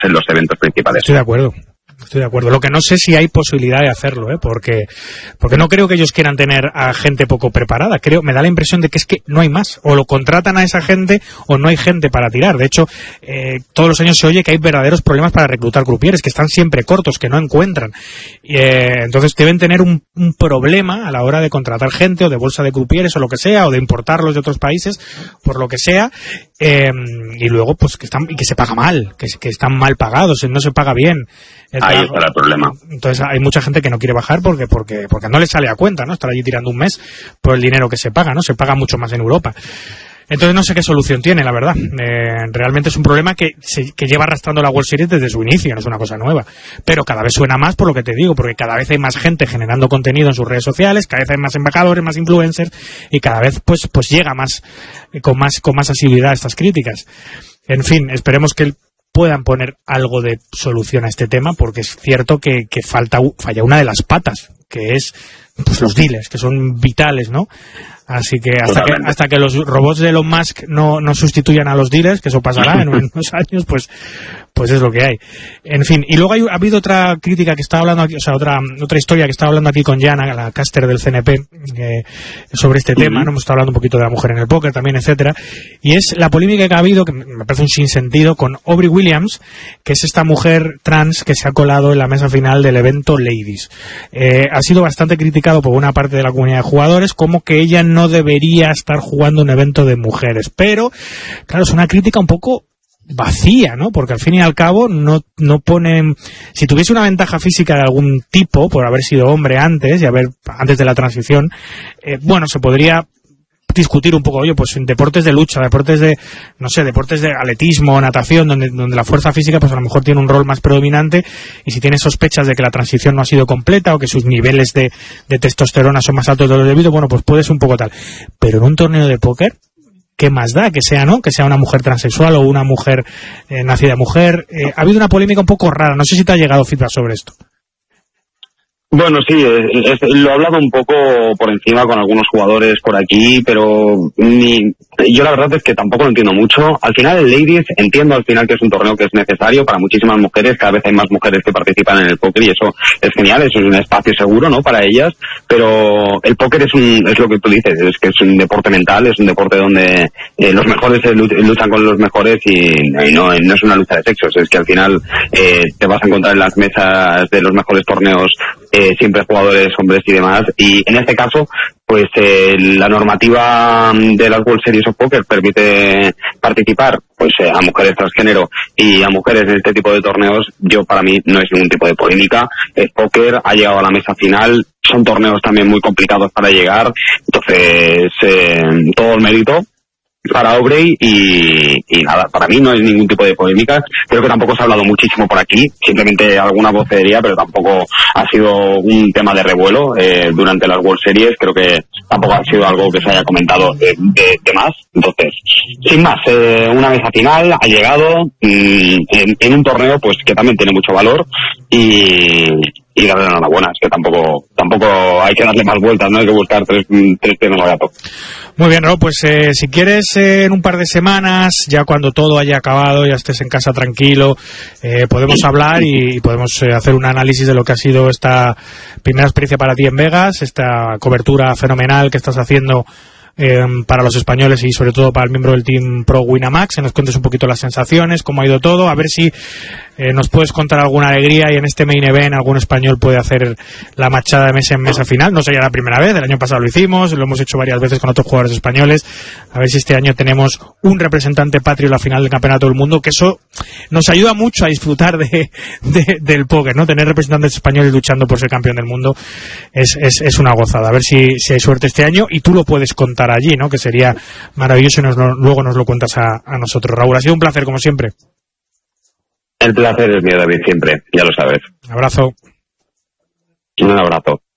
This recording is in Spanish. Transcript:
en los eventos principales. Estoy de acuerdo. Lo que no sé si hay posibilidad de hacerlo, porque no creo que ellos quieran tener a gente poco preparada. Me da la impresión de que es que no hay más. O lo contratan a esa gente o no hay gente para tirar. De hecho, todos los años se oye que hay verdaderos problemas para reclutar crupieres, que están siempre cortos, que no encuentran. Entonces deben tener un problema a la hora de contratar gente o de bolsa de crupieres o lo que sea, o de importarlos de otros países, por lo que sea. Y luego pues que se paga mal, que están mal pagados, no se paga bien. Ahí está el problema. Entonces hay mucha gente que no quiere bajar porque no le sale a cuenta, ¿no? Estar allí tirando un mes por el dinero que se paga, ¿no? Se paga mucho más en Europa. Entonces no sé qué solución tiene, la verdad. Realmente es un problema que lleva arrastrando la World Series desde su inicio, no es una cosa nueva. Pero cada vez suena más por lo que te digo, porque cada vez hay más gente generando contenido en sus redes sociales, cada vez hay más embajadores, más influencers, y cada vez pues llega más con más asiduidad estas críticas. En fin, esperemos que puedan poner algo de solución a este tema, porque es cierto que falla una de las patas, que es pues los dealers, que son vitales, ¿no? Así que hasta que los robots de Elon Musk no sustituyan a los dealers, que eso pasará en unos años, pues es lo que hay. En fin, y luego ha habido otra crítica que estaba hablando aquí, o sea, otra historia que estaba hablando aquí con Jana, la caster del CNP, sobre este tema, ¿no? Hemos estado hablando un poquito de la mujer en el póker también, etcétera, y es la polémica que ha habido, que me parece un sinsentido, con Aubrey Williams, que es esta mujer trans que se ha colado en la mesa final del evento Ladies. Ha sido bastante criticado por una parte de la comunidad de jugadores, como que ella no debería estar jugando un evento de mujeres, pero claro, es una crítica un poco vacía, ¿no? Porque al fin y al cabo no ponen, si tuviese una ventaja física de algún tipo por haber sido hombre antes antes de la transición, se podría discutir un poco, oye, pues en deportes de lucha, deportes de atletismo, natación, donde la fuerza física pues a lo mejor tiene un rol más predominante, y si tienes sospechas de que la transición no ha sido completa o que sus niveles de testosterona son más altos de lo debido, pues puedes un poco tal. Pero en un torneo de póker, ¿qué más da? Que sea una mujer transexual o una mujer nacida mujer. Ha habido una polémica un poco rara, no sé si te ha llegado feedback sobre esto. Bueno, sí, lo he hablado un poco por encima con algunos jugadores por aquí, pero yo la verdad es que tampoco lo entiendo mucho. Al final el Ladies, entiendo al final que es un torneo que es necesario para muchísimas mujeres, cada vez hay más mujeres que participan en el póker y eso es genial, eso es un espacio seguro, ¿no?, para ellas, pero el póker es lo que tú dices, es que es un deporte mental, es un deporte donde los mejores luchan con los mejores y no es una lucha de sexos, es que al final te vas a encontrar en las mesas de los mejores torneos siempre jugadores hombres y demás, y en este caso pues la normativa de las World Series of Poker permite participar pues a mujeres transgénero y a mujeres en este tipo de torneos. Para mí no es ningún tipo de polémica, el póker ha llegado a la mesa final, son torneos también muy complicados para llegar, entonces todo el mérito para Aubrey y nada, para mí no es ningún tipo de polémica. Creo que tampoco se ha hablado muchísimo por aquí, simplemente alguna vocería, pero tampoco ha sido un tema de revuelo durante las World Series. Creo que tampoco ha sido algo que se haya comentado de más. Entonces, sin más, una mesa final ha llegado en un torneo pues que también tiene mucho valor y darle la enhorabuena. Es que tampoco hay que darle más vueltas, no hay que buscar tres temas al gato. Muy bien, Raúl, pues si quieres en un par de semanas, ya cuando todo haya acabado, ya estés en casa tranquilo, podemos hablar y podemos hacer un análisis de lo que ha sido esta primera experiencia para ti en Vegas, esta cobertura fenomenal que estás haciendo para los españoles y sobre todo para el miembro del Team Pro Winamax, que nos cuentes un poquito las sensaciones, cómo ha ido todo, a ver si nos puedes contar alguna alegría y en este main event algún español puede hacer la machada de mesa en mesa final. No sería la primera vez, el año pasado lo hicimos, lo hemos hecho varias veces con otros jugadores españoles, a ver si este año tenemos un representante patrio en la final del Campeonato del Mundo, que eso nos ayuda mucho a disfrutar del póker, ¿no? Tener representantes españoles luchando por ser campeón del mundo es una gozada, a ver si hay suerte este año y tú lo puedes contar allí, ¿no? Que sería maravilloso y luego nos lo cuentas a nosotros. Raúl, ha sido un placer como siempre. El placer es mío, David, siempre, ya lo sabes. Un abrazo. Un abrazo.